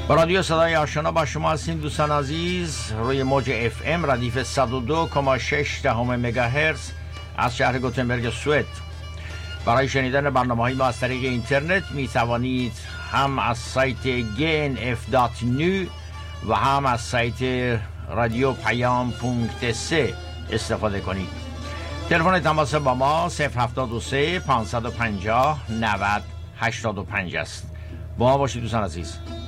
با رادیو صدای آشنا با شما هستیم دوستان عزیز، روی موج اف ام ردیف 102.6 مگاهرتز از شهر گوتنبرگ سوئد. برای شنیدن برنامه‌های ما از طریق اینترنت می توانید هم از سایت gnf.nu و هم از سایت رادیو پیام.3 استفاده کنید. تلفن تماس با ما 073 550 90 85 است. با ما باشید دوستان عزیز.